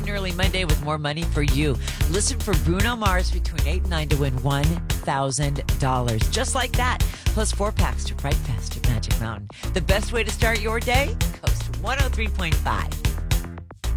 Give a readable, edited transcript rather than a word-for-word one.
and early Monday with more money for you. Listen for Bruno Mars between 8 and 9 to win $1,000. Just like that. Plus 4 packs to Fright Fest at Magic Mountain. The best way to start your day? Coast 103.5.